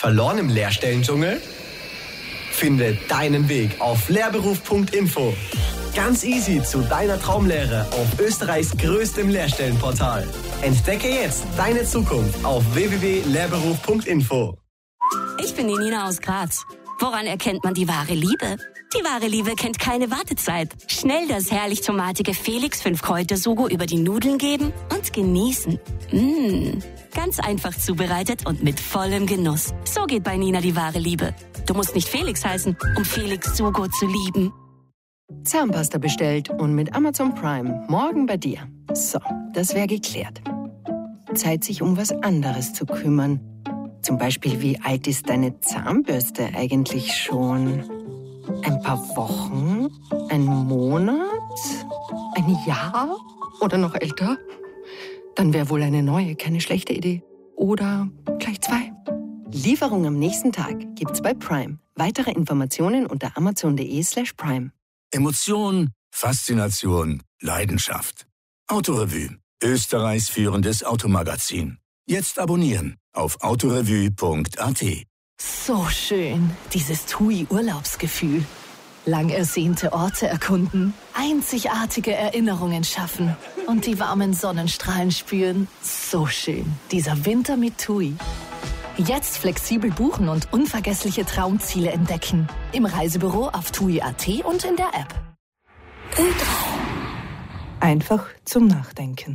Verloren im Lehrstellendschungel? Finde deinen Weg auf lehrberuf.info. Ganz easy zu deiner Traumlehre auf Österreichs größtem Lehrstellenportal. Entdecke jetzt deine Zukunft auf www.lehrberuf.info. Ich bin die Nina aus Graz. Woran erkennt man die wahre Liebe? Die wahre Liebe kennt keine Wartezeit. Schnell das herrlich tomatige Felix 5-Kräuter-Sugo über die Nudeln geben und genießen. Ganz einfach zubereitet und mit vollem Genuss. So geht bei Nina die wahre Liebe. Du musst nicht Felix heißen, um Felix Sugo zu lieben. Zahnpasta bestellt und mit Amazon Prime morgen bei dir. So, das wäre geklärt. Zeit, sich um was anderes zu kümmern. Zum Beispiel, wie alt ist deine Zahnbürste eigentlich schon? Ein paar Wochen? Ein Monat? Ein Jahr? Oder noch älter? Dann wäre wohl eine neue keine schlechte Idee. Oder gleich 2. Lieferung am nächsten Tag gibt's bei Prime. Weitere Informationen unter amazon.de/prime. Emotion, Faszination, Leidenschaft. Autorevue, Österreichs führendes Automagazin. Jetzt abonnieren auf autorevue.at. So schön, dieses TUI-Urlaubsgefühl. Lang ersehnte Orte erkunden, einzigartige Erinnerungen schaffen und die warmen Sonnenstrahlen spüren. So schön, dieser Winter mit TUI. Jetzt flexibel buchen und unvergessliche Traumziele entdecken. Im Reisebüro auf TUI.at und in der App. Ö3. Einfach zum Nachdenken.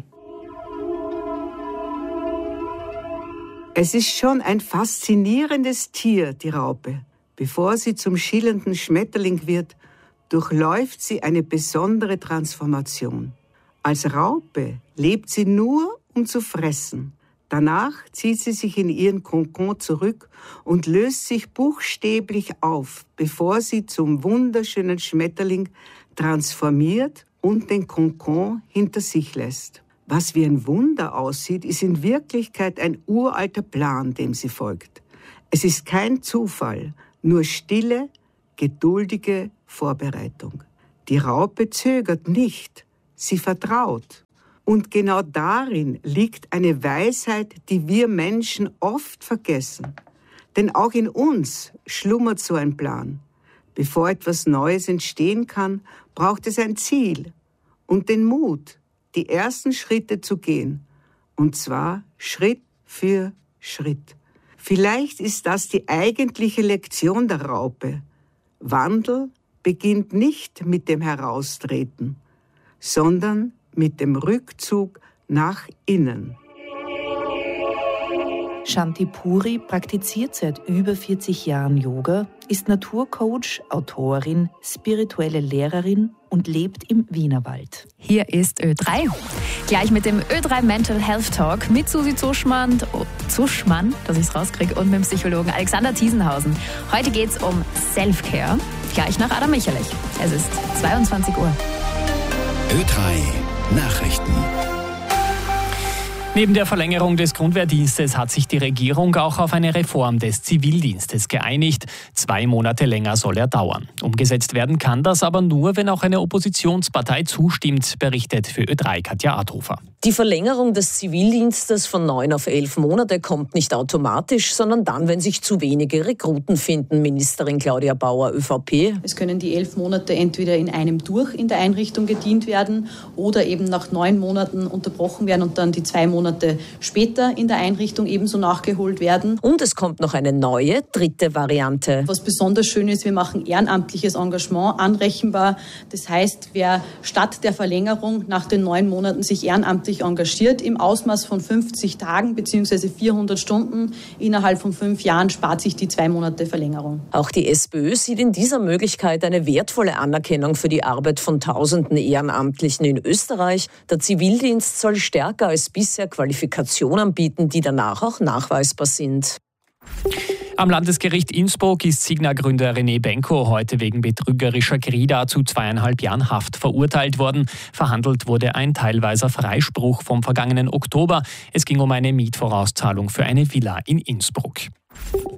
Es ist schon ein faszinierendes Tier, die Raupe. Bevor sie zum schillernden Schmetterling wird, durchläuft sie eine besondere Transformation. Als Raupe lebt sie nur, um zu fressen. Danach zieht sie sich in ihren Kokon zurück und löst sich buchstäblich auf, bevor sie zum wunderschönen Schmetterling transformiert und den Kokon hinter sich lässt. Was wie ein Wunder aussieht, ist in Wirklichkeit ein uralter Plan, dem sie folgt. Es ist kein Zufall, nur stille, geduldige Vorbereitung. Die Raupe zögert nicht, sie vertraut. Und genau darin liegt eine Weisheit, die wir Menschen oft vergessen. Denn auch in uns schlummert so ein Plan. Bevor etwas Neues entstehen kann, braucht es ein Ziel und den Mut, die ersten Schritte zu gehen. Und zwar Schritt für Schritt. Vielleicht ist das die eigentliche Lektion der Raupe. Wandel beginnt nicht mit dem Heraustreten, sondern mit dem Rückzug nach innen. Shanti Puri praktiziert seit über 40 Jahren Yoga, ist Naturcoach, Autorin, spirituelle Lehrerin und lebt im Wienerwald. Hier ist Ö3. Gleich mit dem Ö3 Mental Health Talk mit Susi Zuschmann, dass ich es rauskriege, und mit dem Psychologen Alexander Thiesenhausen. Heute geht es um Self-Care. Gleich nach Adam Michalich. Es ist 22 Uhr. Ö3 Nachrichten. Neben der Verlängerung des Grundwehrdienstes hat sich die Regierung auch auf eine Reform des Zivildienstes geeinigt. 2 Monate länger soll er dauern. Umgesetzt werden kann das aber nur, wenn auch eine Oppositionspartei zustimmt, berichtet für Ö3 Katja Adhofer. Die Verlängerung des Zivildienstes von 9 auf 11 Monate kommt nicht automatisch, sondern dann, wenn sich zu wenige Rekruten finden. Ministerin Claudia Bauer, ÖVP. Es können die 11 Monate entweder in einem durch in der Einrichtung gedient werden oder eben nach 9 Monaten unterbrochen werden und dann die 2 Monate später in der Einrichtung ebenso nachgeholt werden. Und es kommt noch eine neue, 3. Variante. Was besonders schön ist, wir machen ehrenamtliches Engagement anrechenbar. Das heißt, wer statt der Verlängerung nach den 9 Monaten sich ehrenamtlich engagiert, im Ausmaß von 50 Tagen bzw. 400 Stunden innerhalb von 5 Jahren, spart sich die 2 Monate Verlängerung. Auch die SPÖ sieht in dieser Möglichkeit eine wertvolle Anerkennung für die Arbeit von Tausenden Ehrenamtlichen in Österreich. Der Zivildienst soll stärker als bisher Qualifikationen bieten, die danach auch nachweisbar sind. Am Landesgericht Innsbruck ist Signa-Gründer René Benko heute wegen betrügerischer Grida zu 2,5 Jahren Haft verurteilt worden. Verhandelt wurde ein teilweiser Freispruch vom vergangenen Oktober. Es ging um eine Mietvorauszahlung für eine Villa in Innsbruck.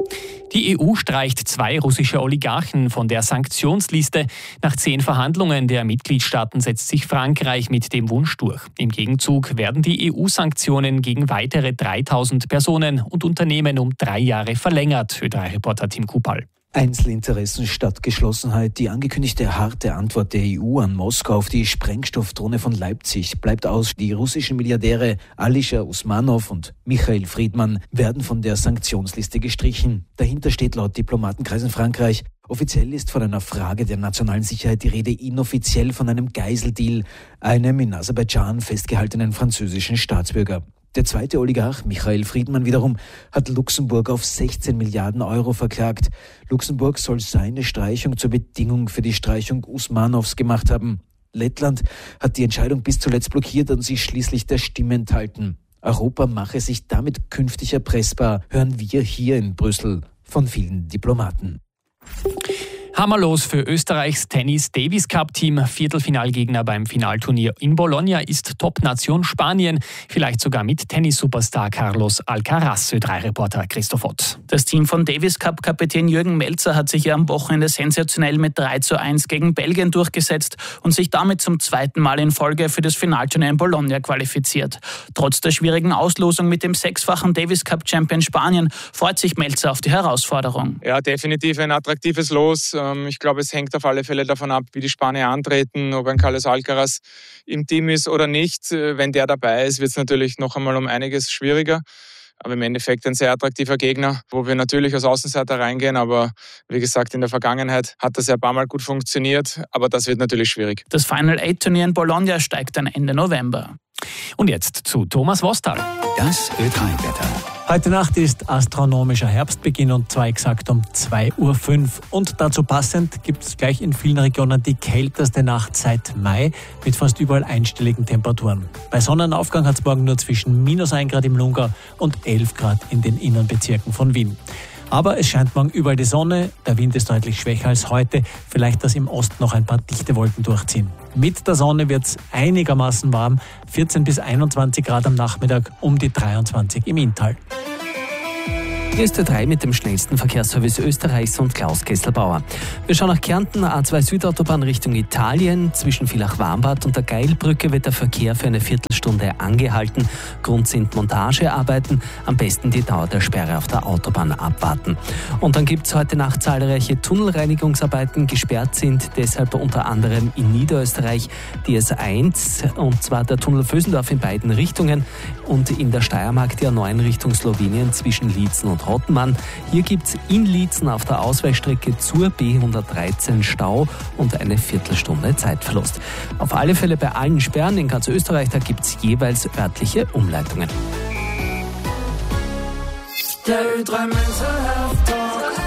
Die EU streicht 2 russische Oligarchen von der Sanktionsliste. Nach 10 Verhandlungen der Mitgliedstaaten setzt sich Frankreich mit dem Wunsch durch. Im Gegenzug werden die EU-Sanktionen gegen weitere 3000 Personen und Unternehmen um 3 Jahre verlängert, Ö3-Reporter Tim Kupal. Einzelinteressen statt Geschlossenheit. Die angekündigte harte Antwort der EU an Moskau auf die Sprengstoffdrohne von Leipzig bleibt aus. Die russischen Milliardäre Alisher Usmanov und Michael Friedmann werden von der Sanktionsliste gestrichen. Dahinter steht laut Diplomatenkreisen Frankreich. Offiziell ist von einer Frage der nationalen Sicherheit die Rede, inoffiziell von einem Geiseldeal, einem in Aserbaidschan festgehaltenen französischen Staatsbürger. Der zweite Oligarch, Michael Friedmann wiederum, hat Luxemburg auf 16 Milliarden Euro verklagt. Luxemburg soll seine Streichung zur Bedingung für die Streichung Usmanovs gemacht haben. Lettland hat die Entscheidung bis zuletzt blockiert und sich schließlich der Stimme enthalten. Europa mache sich damit künftig erpressbar, hören wir hier in Brüssel von vielen Diplomaten. Hammerlos für Österreichs Tennis-Davis-Cup-Team. Viertelfinalgegner beim Finalturnier in Bologna ist Top-Nation Spanien. Vielleicht sogar mit Tennis-Superstar Carlos Alcaraz, Ö3-Reporter Christoph Ott. Das Team von Davis-Cup-Kapitän Jürgen Melzer hat sich ja am Wochenende sensationell mit 3:1 gegen Belgien durchgesetzt und sich damit zum 2. Mal in Folge für das Finalturnier in Bologna qualifiziert. Trotz der schwierigen Auslosung mit dem 6-fachen Davis-Cup-Champion Spanien freut sich Melzer auf die Herausforderung. Ja, definitiv ein attraktives Los. Ich glaube, es hängt auf alle Fälle davon ab, wie die Spanier antreten, ob ein Carlos Alcaraz im Team ist oder nicht. Wenn der dabei ist, wird es natürlich noch einmal um einiges schwieriger. Aber im Endeffekt ein sehr attraktiver Gegner, wo wir natürlich als Außenseiter reingehen. Aber wie gesagt, in der Vergangenheit hat das ja ein paar Mal gut funktioniert. Aber das wird natürlich schwierig. Das Final-8-Turnier in Bologna steigt dann Ende November. Und jetzt zu Thomas Wostal. Das Ö3-Wetter. Heute Nacht ist astronomischer Herbstbeginn und zwar exakt um 2:05 Uhr. Und dazu passend gibt es gleich in vielen Regionen die kälteste Nacht seit Mai mit fast überall einstelligen Temperaturen. Bei Sonnenaufgang hat es morgen nur zwischen -1 Grad im Lungau und 11 Grad in den Innenbezirken von Wien. Aber es scheint morgen überall die Sonne, der Wind ist deutlich schwächer als heute, vielleicht dass im Osten noch ein paar dichte Wolken durchziehen. Mit der Sonne wird es einigermaßen warm, 14 bis 21 Grad am Nachmittag, um die 23 im Inntal. Hier ist der 3 mit dem schnellsten Verkehrsservice Österreichs und Klaus Kesselbauer. Wir schauen nach Kärnten, A2 Südautobahn Richtung Italien. Zwischen Villach-Warmbad und der Geilbrücke wird der Verkehr für eine Viertelstunde angehalten. Grund sind Montagearbeiten. Am besten die Dauer der Sperre auf der Autobahn abwarten. Und dann gibt es heute Nacht zahlreiche Tunnelreinigungsarbeiten. Gesperrt sind deshalb unter anderem in Niederösterreich die S1, und zwar der Tunnel Vösendorf in beiden Richtungen, und in der Steiermark die A9 Richtung Slowenien zwischen Liezen und Rottenmann. Hier gibt es in Liezen auf der Ausweichstrecke zur B113 Stau und eine Viertelstunde Zeitverlust. Auf alle Fälle bei allen Sperren in ganz Österreich, da gibt es jeweils örtliche Umleitungen. Der Ö3 Mental Health Talk.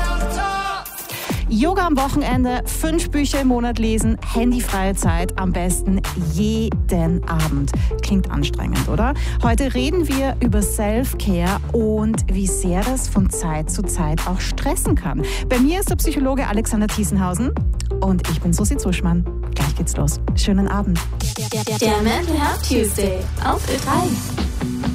Yoga am Wochenende, 5 Bücher im Monat lesen, handyfreie Zeit, am besten jeden Abend. Klingt anstrengend, oder? Heute reden wir über Self-Care und wie sehr das von Zeit zu Zeit auch stressen kann. Bei mir ist der Psychologe Alexander Thiesenhausen und ich bin Susi Zuschmann. Gleich geht's los. Schönen Abend. Der Mental Health Tuesday auf Ö3.